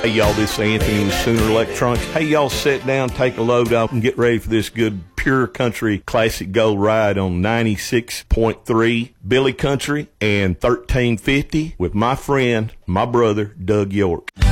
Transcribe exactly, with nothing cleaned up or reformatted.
Hey y'all, this is Anthony with Sooner Electronics. Hey y'all, sit down, take a load off, and get ready for this good pure country classic gold ride on ninety-six point three Billy Country and thirteen fifty with my friend, my brother, Doug York.